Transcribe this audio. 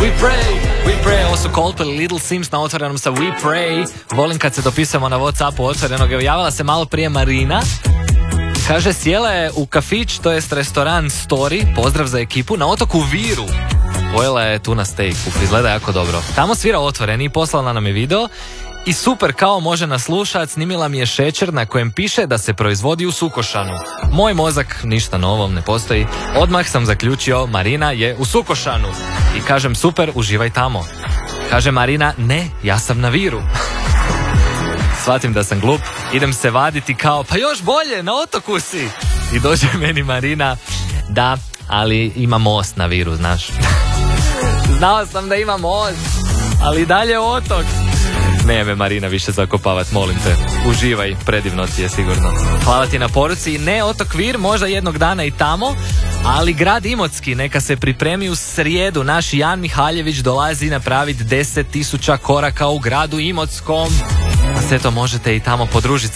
We Pray, ovo su Coldplay, Little Sims na otvorenom sa We Pray. Volim kad se dopisujemo na Whatsappu otvorenog. Evo, javila se malo prije Marina. Kaže, sjela je u kafić, to jest restoran Story, pozdrav za ekipu, na otoku Viru. Pojela je tuna steak, izgleda jako dobro. Tamo svira Otvoreni i poslala nam je video. I super, kao može nas slušat, snimila mi je šećer na kojem piše da se proizvodi u Sukošanu. Moj mozak, ništa novom ne postoji. Odmah sam zaključio, Marina je u Sukošanu. I kažem, super, uživaj tamo. Kaže Marina, ne, ja sam na Viru. Shvatim da sam glup, idem se vaditi kao, pa još bolje, na otoku si. I dođe meni Marina, da, ali ima most na Viru, znaš. Znao sam da ima most, ali dalje otok. Ne me Marina više zakopavat, molim te. Uživaj, predivno ti je sigurno. Hvala ti na poruci. Ne otok Vir, možda jednog dana i tamo, ali grad Imotski neka se pripremi u srijedu. Naš Jan Mihaljević dolazi napraviti 10.000 koraka u gradu Imotskom. A sve to možete i tamo podružiti se.